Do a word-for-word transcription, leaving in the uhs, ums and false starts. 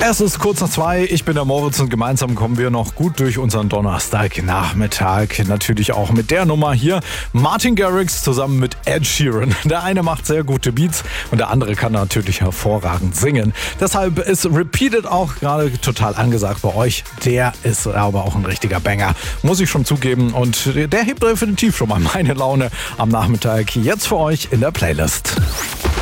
Es ist kurz nach zwei, ich bin der Moritz und gemeinsam kommen wir noch gut durch unseren Donnerstagnachmittag. Natürlich auch mit der Nummer hier, Martin Garrix zusammen mit Ed Sheeran. Der eine macht sehr gute Beats und der andere kann natürlich hervorragend singen. Deshalb ist Repeated auch gerade total angesagt bei euch. Der ist aber auch ein richtiger Banger, muss ich schon zugeben. Und der hebt definitiv schon mal meine Laune am Nachmittag jetzt für euch in der Playlist.